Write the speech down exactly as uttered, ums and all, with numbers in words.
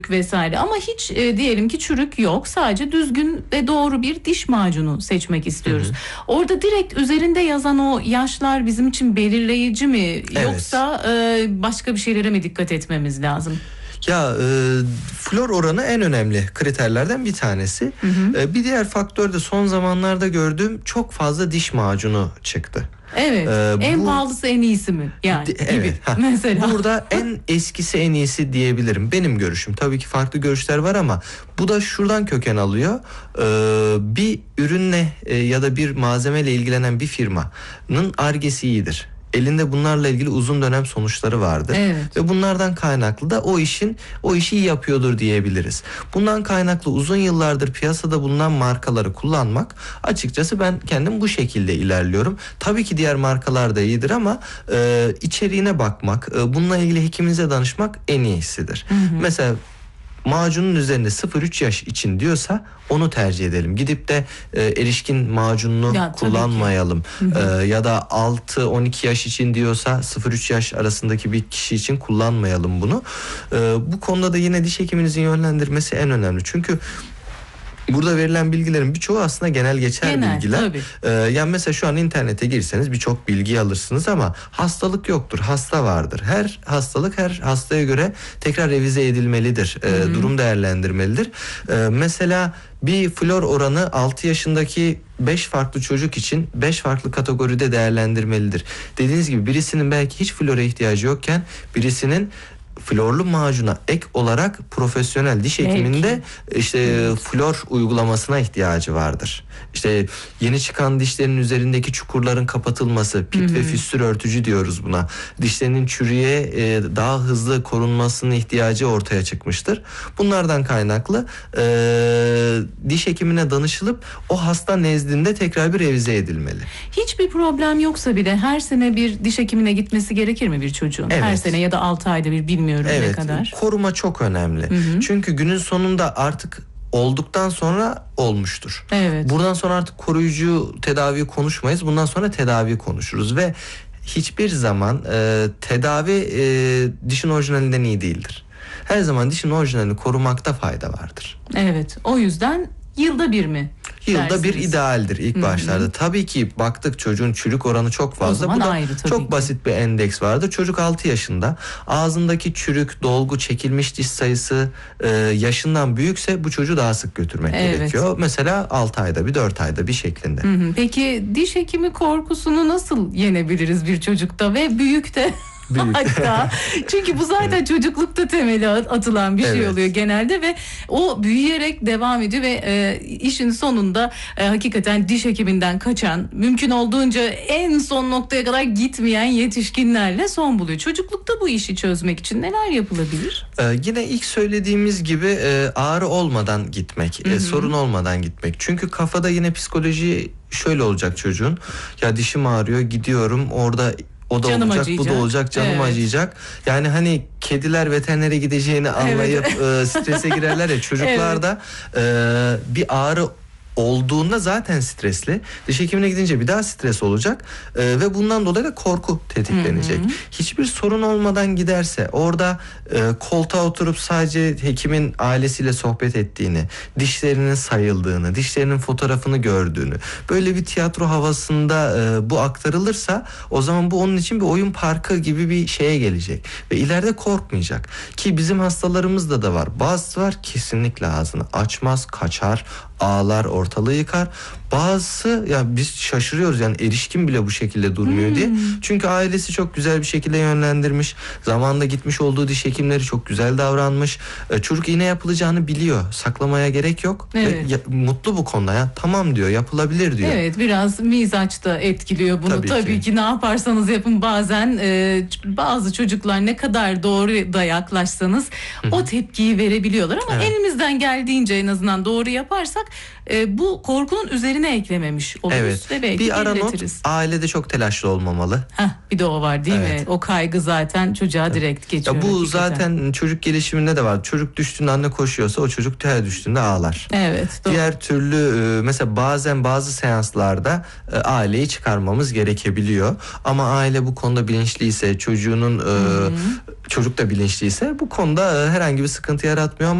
vesaire ama hiç e, diyelim ki çürük yok, sadece düzgün ve doğru bir diş macunu seçmek istiyoruz. Hı hı. Orada direkt üzerinde yazan o yaşlar bizim için belirleyici mi, evet, yoksa e, başka bir şeylere mi dikkat etmemiz lazım? Ya e, flor oranı en önemli kriterlerden bir tanesi. Hı hı. E, bir diğer faktör de son zamanlarda gördüğüm çok fazla diş macunu çıktı. Evet. Ee, en bu, pahalısı en iyisi mi? Yani de, gibi evet, mesela. Burada en eskisi en iyisi diyebilirim. Benim görüşüm. Tabii ki farklı görüşler var ama bu da şuradan köken alıyor. Ee, bir ürünle e, ya da bir malzemeyle ilgilenen bir firmanın Ar-Ge'si iyidir. Elinde bunlarla ilgili uzun dönem sonuçları vardır. Evet. Ve bunlardan kaynaklı da o işin o işi iyi yapıyordur diyebiliriz. Bundan kaynaklı uzun yıllardır piyasada bulunan markaları kullanmak, açıkçası ben kendim bu şekilde ilerliyorum. Tabii ki diğer markalar da iyidir ama e, içeriğine bakmak, e, bununla ilgili hekiminize danışmak en iyisidir. Hı hı. Mesela macunun üzerinde sıfır üç yaş için diyorsa onu tercih edelim. Gidip de e, erişkin macununu ya, kullanmayalım. E, ya da altı on iki yaş için diyorsa sıfır üç yaş arasındaki bir kişi için kullanmayalım bunu. E, bu konuda da yine diş hekiminizin yönlendirmesi en önemli. Çünkü burada verilen bilgilerin birçoğu aslında genel geçer genel, bilgiler. Ee, yani mesela şu an internete girseniz birçok bilgi alırsınız ama hastalık yoktur. Hasta vardır. Her hastalık her hastaya göre tekrar revize edilmelidir. Ee, durum değerlendirmelidir. Ee, mesela bir flor oranı altı yaşındaki beş farklı çocuk için beş farklı kategoride değerlendirmelidir. Dediğiniz gibi birisinin belki hiç flora ihtiyacı yokken birisinin florlu macuna ek olarak profesyonel diş hekiminde işte evet. flor uygulamasına ihtiyacı vardır. İşte yeni çıkan dişlerin üzerindeki çukurların kapatılması, pit Hı-hı. ve fistül örtücü diyoruz buna. Dişlerinin çürüye e, daha hızlı korunmasının ihtiyacı ortaya çıkmıştır. Bunlardan kaynaklı e, diş hekimine danışılıp o hasta nezdinde tekrar bir revize edilmeli. Hiçbir problem yoksa bile her sene bir diş hekimine gitmesi gerekir mi bir çocuğun? Evet. Her sene ya da altı ayda bir, bilmiyorum evet, ne kadar. Koruma çok önemli. Hı hı. Çünkü günün sonunda artık olduktan sonra olmuştur. Evet. Buradan sonra artık koruyucu tedavi konuşmayız. Bundan sonra tedavi konuşuruz ve hiçbir zaman e, tedavi e, dişin orijinalinden iyi değildir. Her zaman dişin orijinalini korumakta fayda vardır. Evet. O yüzden yılda bir mi? Yılda dersiniz? Bir idealdir ilk Hı-hı. başlarda. Tabii ki baktık çocuğun çürük oranı çok fazla. Bu da ayrı, çok ki. basit bir endeks vardı. Çocuk altı yaşında. Ağzındaki çürük, dolgu, çekilmiş diş sayısı e, yaşından büyükse bu çocuğu daha sık götürmek evet. gerekiyor. Mesela altı ayda bir, dört ayda bir şeklinde. Hı-hı. Peki diş hekimi korkusunu nasıl yenebiliriz bir çocukta ve büyükte? Hatta çünkü bu zaten evet. çocuklukta temeli atılan bir şey evet. oluyor genelde ve o büyüyerek devam ediyor ve e, işin sonunda e, hakikaten diş hekiminden kaçan, mümkün olduğunca en son noktaya kadar gitmeyen yetişkinlerle son buluyor. Çocuklukta bu işi çözmek için neler yapılabilir? Ee, yine ilk söylediğimiz gibi e, ağrı olmadan gitmek, e, sorun olmadan gitmek. Çünkü kafada yine psikoloji şöyle olacak çocuğun. Ya dişim ağrıyor, gidiyorum orada o da canım olacak, acıyacak. Bu da olacak, canım evet. acıyacak. Yani hani kediler veterinere gideceğini anlayıp evet. e, strese girerler ya, çocuklarda evet. e, bir ağrı olduğunda zaten stresli. Diş hekimine gidince bir daha stres olacak ee, ve bundan dolayı da korku tetiklenecek. Hı hı. Hiçbir sorun olmadan giderse orada e, koltuğa oturup sadece hekimin ailesiyle sohbet ettiğini, dişlerinin sayıldığını, dişlerinin fotoğrafını gördüğünü, böyle bir tiyatro havasında e, bu aktarılırsa o zaman bu onun için bir oyun parkı gibi bir şeye gelecek ve ileride korkmayacak. Ki bizim hastalarımızda da var. Bazısı var kesinlikle ağzını açmaz, kaçar, ağlar, ortalığı yıkar. Bazısı ya biz şaşırıyoruz yani erişkin bile bu şekilde durmuyor hmm. diye. Çünkü ailesi çok güzel bir şekilde yönlendirmiş. Zamanında gitmiş olduğu diş hekimleri çok güzel davranmış. Ee, çocuk iğne yapılacağını biliyor. Saklamaya gerek yok. Evet. Ve ya, mutlu bu konuda ya. Tamam diyor, yapılabilir diyor. Evet, biraz mizaç da etkiliyor bunu. Tabii, Tabii ki. ki ne yaparsanız yapın bazen e, bazı çocuklar ne kadar doğru da yaklaşsanız Hı-hı. o tepkiyi verebiliyorlar ama evet. elimizden geldiğince en azından doğru yaparsak e, bu korkunun üzerine eklememiş oluruz Evet. ve belki Bir ara not, geriletiriz. ailede çok telaşlı olmamalı. Heh, bir de o var değil Evet. mi? O kaygı zaten çocuğa direkt geçiyor. Ya bu hakikaten. zaten çocuk gelişiminde de var. Çocuk düştüğünde anne koşuyorsa o çocuk her düştüğünde ağlar. Evet, doğru. Diğer türlü e, mesela bazen bazı seanslarda e, aileyi çıkarmamız gerekebiliyor. Ama aile bu konuda bilinçliyse, çocuğunun e, çocuk da bilinçliyse bu konuda e, herhangi bir sıkıntı yaratmıyor. Ama